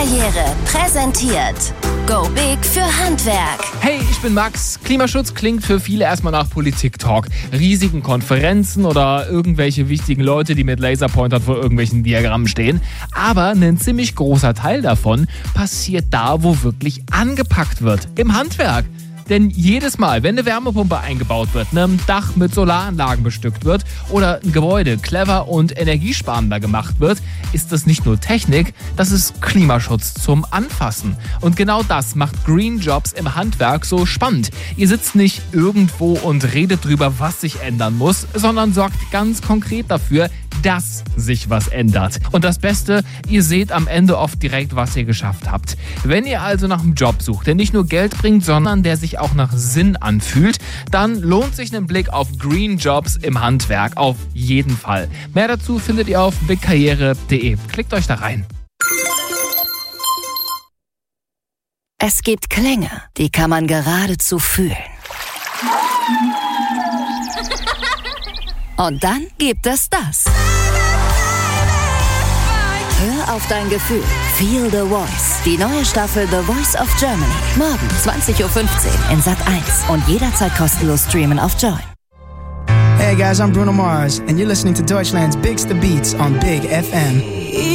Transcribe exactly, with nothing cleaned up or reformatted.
Karriere präsentiert Go Big für Handwerk. Hey, ich bin Max. Klimaschutz klingt für viele erstmal nach Politik-Talk. Riesigen Konferenzen oder irgendwelche wichtigen Leute, die mit Laserpointern vor irgendwelchen Diagrammen stehen. Aber ein ziemlich großer Teil davon passiert da, wo wirklich angepackt wird. Im Handwerk. Denn jedes Mal, wenn eine Wärmepumpe eingebaut wird, ein Dach mit Solaranlagen bestückt wird oder ein Gebäude clever und energiesparender gemacht wird, ist das nicht nur Technik, das ist Klimaschutz zum Anfassen. Und genau das macht Green Jobs im Handwerk so spannend. Ihr sitzt nicht irgendwo und redet drüber, was sich ändern muss, sondern sorgt ganz konkret dafür, dass sich was ändert. Und das Beste, ihr seht am Ende oft direkt, was ihr geschafft habt. Wenn ihr also nach einem Job sucht, der nicht nur Geld bringt, sondern der sich auch nach Sinn anfühlt, dann lohnt sich ein Blick auf Green Jobs im Handwerk auf jeden Fall. Mehr dazu findet ihr auf big karriere punkt de. Klickt euch da rein. Es gibt Klänge, die kann man geradezu fühlen. Und dann gibt es das. Hör auf dein Gefühl. Feel the Voice. Die neue Staffel The Voice of Germany. Morgen zwanzig Uhr fünfzehn in Sat eins und jederzeit kostenlos streamen auf Join. Hey guys, I'm Bruno Mars and you're listening to Deutschland's Bigste Beats on Big F M.